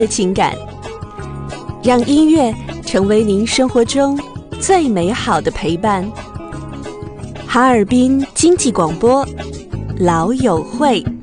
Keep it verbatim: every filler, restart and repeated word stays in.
的情感，让音乐成为您生活中最美好的陪伴。哈尔滨经济广播，老友会。